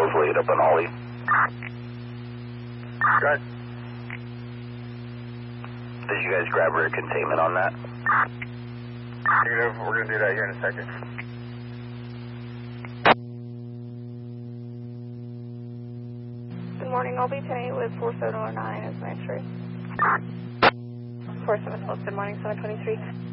Charles lead up on Ollie. Good. Did you guys grab rear containment on that? Negative. We're going to do that here in a second. Good morning. I'll be 10-8 with 4709 as my entry. 47 good morning, 723.